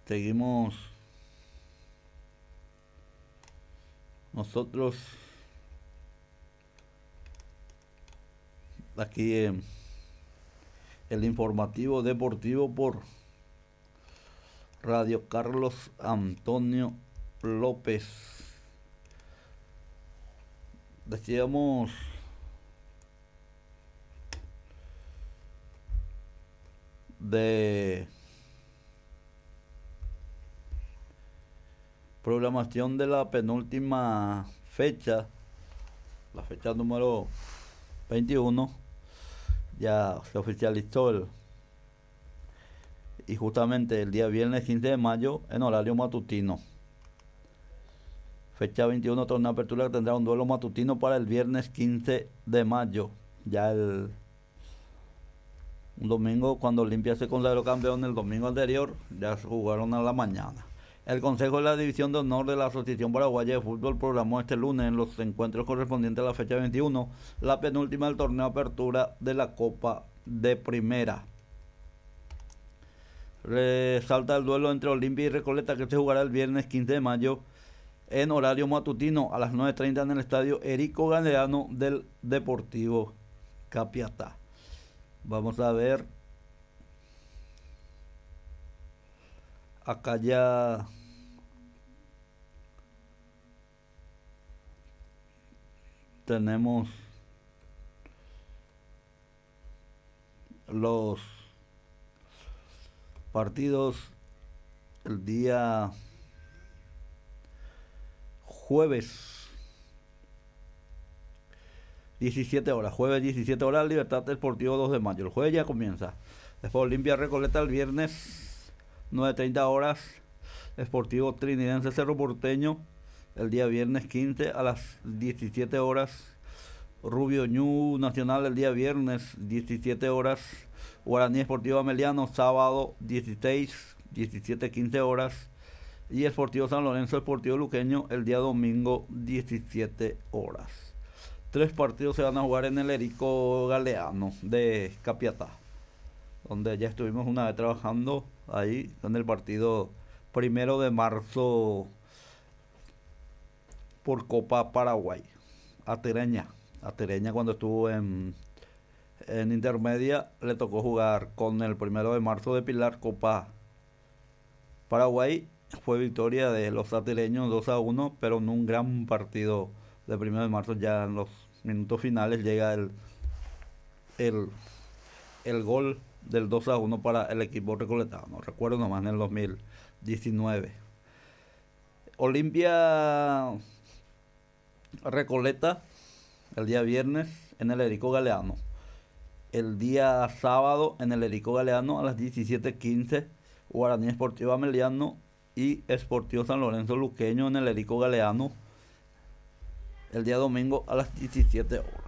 Seguimos nosotros aquí en el informativo deportivo por Radio Carlos Antonio López. Decíamos de programación de la penúltima fecha, la fecha número 21, ya se oficializó y justamente el día viernes 15 de mayo en horario matutino. Fecha 21, torneo de apertura, que tendrá un duelo matutino para el viernes 15 de mayo. Ya un domingo, cuando Olimpia se consagró campeón el domingo anterior, ya se jugaron a la mañana. El Consejo de la División de Honor de la Asociación Paraguaya de Fútbol programó este lunes en los encuentros correspondientes a la fecha 21, la penúltima del torneo de apertura de la Copa de Primera. Resalta el duelo entre Olimpia y Recoleta, que se jugará el viernes 15 de mayo en horario matutino a las 9:30 en el estadio Erico Galeano del Deportivo Capiatá. Vamos a ver. Acá ya tenemos los partidos el día jueves 17 horas. Jueves 17 horas, Libertad Deportivo 2 de mayo. El jueves ya comienza. Después Olimpia Recoleta el viernes 9:30 horas. Sportivo Trinidense Cerro Porteño el día viernes 15 a las 17 horas. Rubio Ñu Nacional el día viernes 17 horas. Guaraní Esportivo Ameliano sábado 17:15 horas. Y Sportivo San Lorenzo Esportivo Luqueño el día domingo 17 horas. 3 partidos se van a jugar en el Erico Galeano de Capiatá, donde ya estuvimos una vez trabajando ahí en el partido 1 de marzo por Copa Paraguay. Atereña cuando estuvo en intermedia le tocó jugar con el 1 de marzo de Pilar Copa Paraguay. Fue victoria de los atereños 2-1, pero en un gran partido de 1 de marzo. Ya en los minutos finales llega el gol del 2-1 para el equipo recoletano. Recuerdo nomás en el 2019. Olimpia Recoleta el día viernes en el Erico Galeano. El día sábado en el Erico Galeano a las 17:15, Guaraní Esportivo Ameliano y Esportivo San Lorenzo Luqueño en el Erico Galeano. El día domingo a las 17 horas.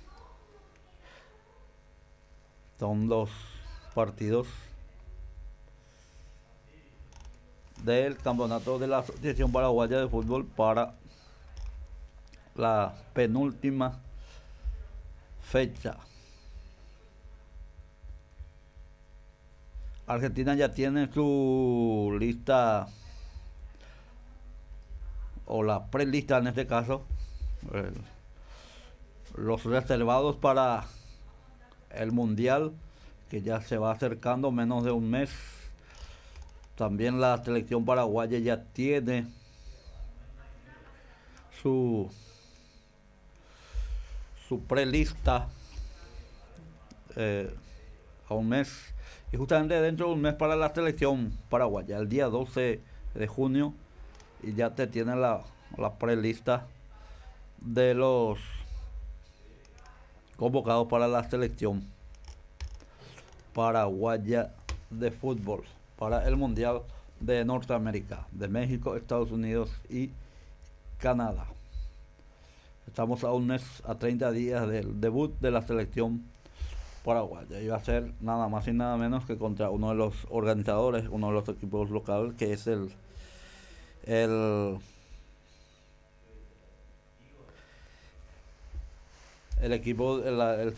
Son los partidos del campeonato de la Asociación Paraguaya de Fútbol para la penúltima fecha. Argentina ya tiene su lista, o la prelista en este caso, los reservados para el Mundial, que ya se va acercando, menos de un mes. También la selección paraguaya ya tiene su prelista a un mes, y justamente dentro de un mes para la selección paraguaya, el día 12 de junio, y ya te tiene la prelista de los convocados para la selección paraguaya de fútbol para el Mundial de Norteamérica, de México, Estados Unidos y Canadá. Estamos a un mes, a 30 días del debut de la selección paraguaya, y va a ser nada más y nada menos que contra uno de los organizadores, uno de los equipos locales, que es el equipo, el